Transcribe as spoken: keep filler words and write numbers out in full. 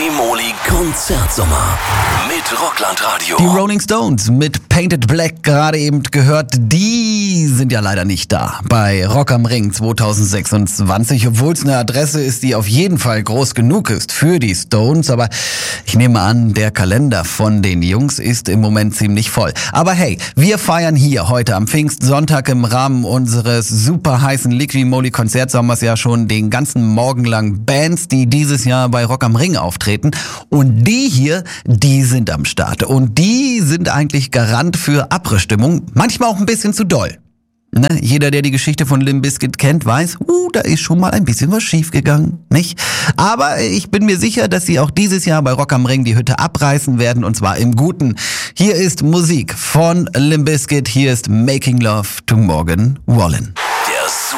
Liqui-Moly Konzertsommer mit Rockland-Radio. Die Rolling Stones mit Painted Black gerade eben gehört, die sind ja leider nicht da bei Rock am Ring zwanzig sechsundzwanzig, obwohl es eine Adresse ist, die auf jeden Fall groß genug ist für die Stones, aber ich nehme an, der Kalender von den Jungs ist im Moment ziemlich voll. Aber hey, wir feiern hier heute am Pfingstsonntag im Rahmen unseres super heißen Liqui-Moly Konzertsommers ja schon den ganzen Morgen lang Bands, die dieses Jahr bei Rock am Ring auftreten, und die hier, die sind am Start und die sind eigentlich Garant für Abrissstimmung, manchmal auch ein bisschen zu doll. Ne? Jeder, der die Geschichte von Limp Bizkit kennt, weiß, uh, da ist schon mal ein bisschen was schiefgegangen, nicht? Aber ich bin mir sicher, dass sie auch dieses Jahr bei Rock am Ring die Hütte abreißen werden, und zwar im Guten. Hier ist Musik von Limp Bizkit, hier ist Making Love to Morgan Wallen.